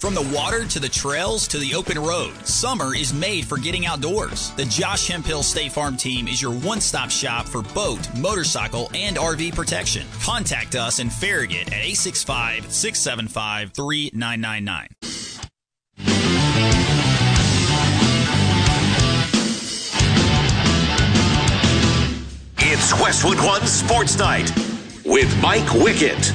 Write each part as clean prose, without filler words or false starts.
From the water to the trails to the open road, summer is made for getting outdoors. The Josh Hemphill State Farm team is your one-stop shop for boat, motorcycle, and RV protection. Contact us in Farragut at 865-675-3999. It's Westwood One Sports Night with Mike Wickett.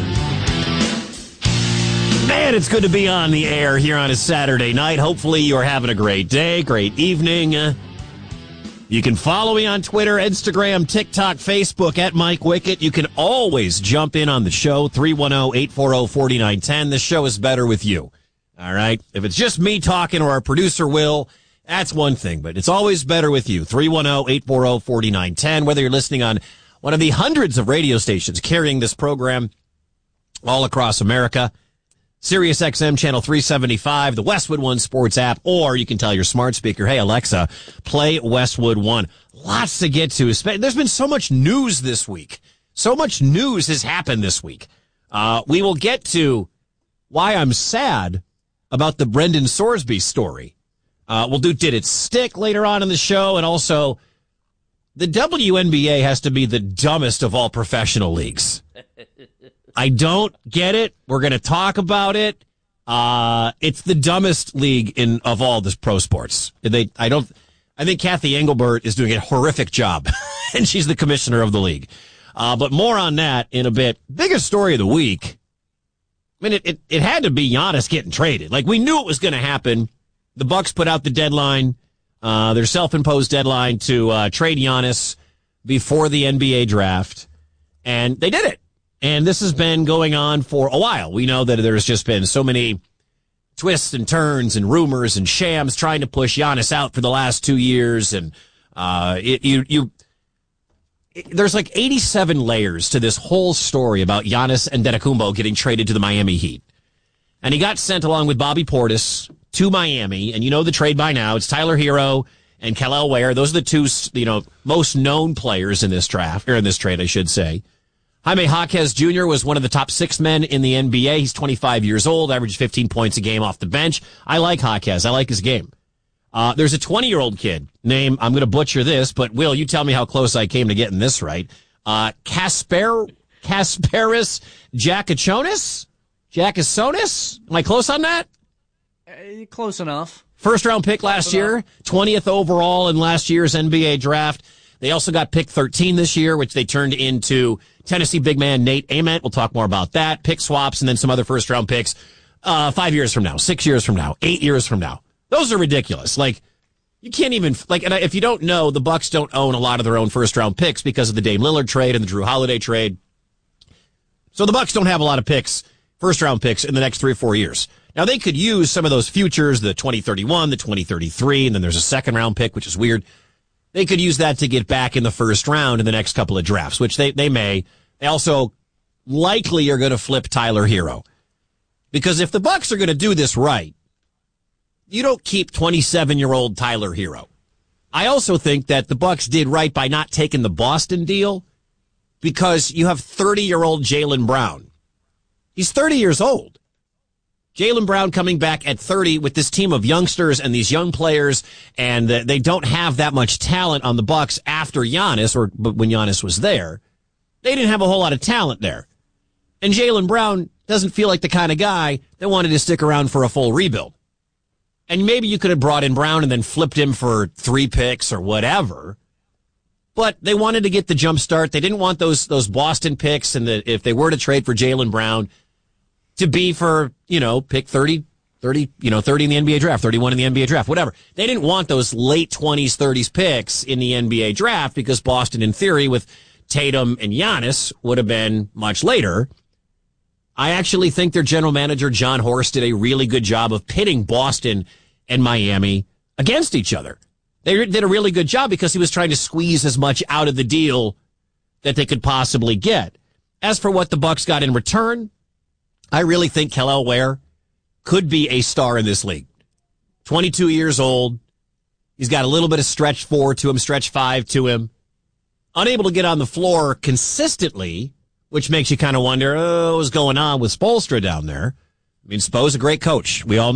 Man, it's good to be on the air here on a Saturday night. Hopefully you're having a great day, great evening. You can follow me on Twitter, Instagram, TikTok, Facebook at Mike Wickett. You can always jump in on the show, 310-840-4910. The show is better with you. All right? If it's just me talking or our producer, Will, that's one thing, but it's always better with you, 310-840-4910. Whether you're listening on one of the hundreds of radio stations carrying this program all across America, Sirius XM Channel 375, the Westwood One Sports app, or you can tell your smart speaker, hey, Alexa, play Westwood One. Lots to get to. There's been so much news this week. So much news has happened this week. We will get to why I'm sad about the Brendan Sorsby story. We'll do Did It Stick later on in the show, and also the WNBA has to be the dumbest of all professional leagues. I don't get it. We're going to talk about it. It's the dumbest league of all this pro sports. I think Kathy Engelbert is doing a horrific job, and she's the commissioner of the league. But more on that in a bit. Biggest story of the week. I mean, it had to be Giannis getting traded. Like, we knew it was going to happen. The Bucks put out the deadline, their self-imposed deadline to trade Giannis before the NBA draft, and they did it. And this has been going on for a while. We know that there's just been so many twists and turns and rumors and shams trying to push Giannis out for the last 2 years. And there's like 87 layers to this whole story about Giannis Antetokounmpo getting traded to the Miami Heat. And he got sent along with Bobby Portis to Miami. And you know the trade by now. It's Tyler Hero and Kel'el Ware. Those are the two, most known players in this draft, or in this trade, I should say. Jaime Jaquez Jr. was one of the top 6 men in the NBA. He's 25 years old, averaged 15 points a game off the bench. I like Jaquez. I like his game. There's a 20-year-old kid named, I'm going to butcher this, but Will, you tell me how close I came to getting this right. Kasparis Jakasonis? Am I close on that? Close enough. First-round pick last year, 20th overall in last year's NBA draft. They also got pick 13 this year, which they turned into Tennessee big man Nate Ament. We'll talk more about that. Pick swaps and then some other first-round picks 5 years from now, 6 years from now, 8 years from now. Those are ridiculous. Like, you can't even, and if you don't know, the Bucks don't own a lot of their own first-round picks because of the Dame Lillard trade and the Drew Holiday trade. So the Bucks don't have a lot of picks, first-round picks, in the next 3 or 4 years. Now, they could use some of those futures, the 2031, the 2033, and then there's a second-round pick, which is weird. They could use that to get back in the first round in the next couple of drafts, which they may. They also likely are going to flip Tyler Hero. Because if the Bucks are going to do this right, you don't keep 27-year-old Tyler Hero. I also think that the Bucks did right by not taking the Boston deal because you have 30-year-old Jaylen Brown. He's 30 years old. Jaylen Brown coming back at 30 with this team of youngsters and these young players, and they don't have that much talent on the Bucks after Giannis, but when Giannis was there. They didn't have a whole lot of talent there. And Jaylen Brown doesn't feel like the kind of guy that wanted to stick around for a full rebuild. And maybe you could have brought in Brown and then flipped him for 3 picks or whatever. But they wanted to get the jump start. They didn't want those Boston picks, and if they were to trade for Jaylen Brown, to be for, pick 30 in the NBA draft, 31 in the NBA draft, whatever. They didn't want those late 20s, 30s picks in the NBA draft because Boston, in theory, with Tatum and Giannis, would have been much later. I actually think their general manager, John Horst, did a really good job of pitting Boston and Miami against each other. They did a really good job because he was trying to squeeze as much out of the deal that they could possibly get. As for what the Bucks got in return, I really think Kel'el Ware could be a star in this league. 22 years old. He's got a little bit of stretch 4 to him, stretch 5 to him. Unable to get on the floor consistently, which makes you kind of wonder, what's going on with Spoelstra down there? I mean, Spo's a great coach. We all know.